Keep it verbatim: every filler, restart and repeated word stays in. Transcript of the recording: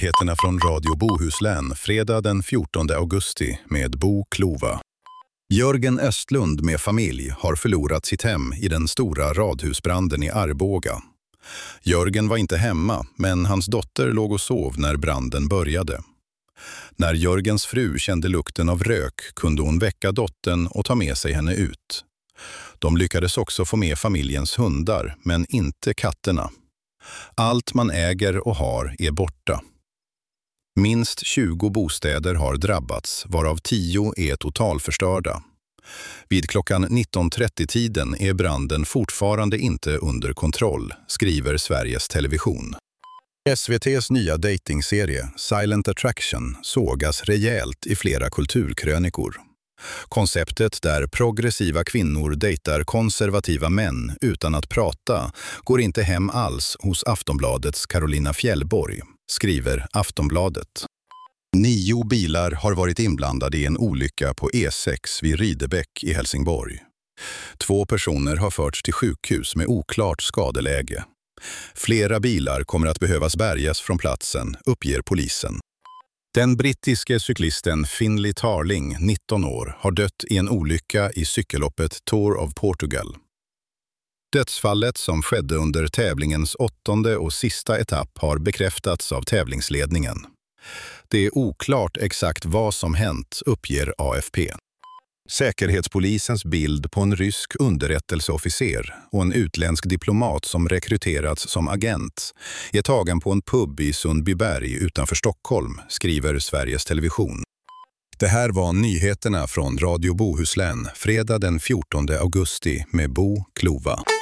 Nyheterna från Radio Bohuslän fredag den fjortonde augusti med Bo Klova. Jörgen Östlund med familj har förlorat sitt hem i den stora radhusbranden i Arboga. Jörgen var inte hemma, men hans dotter låg och sov när branden började. När Jörgens fru kände lukten av rök kunde hon väcka dottern och ta med sig henne ut. De lyckades också få med familjens hundar, men inte katterna. Allt man äger och har är borta. Minst tjugo bostäder har drabbats, varav tio är totalförstörda. Vid klockan nitton trettio-tiden är branden fortfarande inte under kontroll, skriver Sveriges Television. S V T:s nya datingserie Silent Attraction sågas rejält i flera kulturkrönikor. Konceptet där progressiva kvinnor dejtar konservativa män utan att prata går inte hem alls hos Aftonbladets Carolina Fjällborg, skriver Aftonbladet. Nio bilar har varit inblandade i en olycka på E sex vid Ridebäck i Helsingborg. Två personer har förts till sjukhus med oklart skadeläge. Flera bilar kommer att behövas bärgas från platsen, uppger polisen. Den brittiske cyklisten Finley Tarling, nitton år, har dött i en olycka i cykelloppet Tour of Portugal. Dödsfallet som skedde under tävlingens åttonde och sista etapp har bekräftats av tävlingsledningen. Det är oklart exakt vad som hänt, uppger A F P. Säkerhetspolisens bild på en rysk underrättelseofficer och en utländsk diplomat som rekryterats som agent är tagen på en pub i Sundbyberg utanför Stockholm, skriver Sveriges Television. Det här var nyheterna från Radio Bohuslän fredag den fjortonde augusti med Bo Klova.